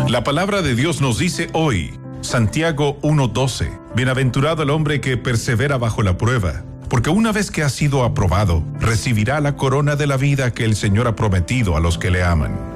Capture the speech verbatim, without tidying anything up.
La palabra de Dios nos dice hoy, Santiago uno doce, bienaventurado el hombre que persevera bajo la prueba, porque una vez que ha sido aprobado, recibirá la corona de la vida que el Señor ha prometido a los que le aman.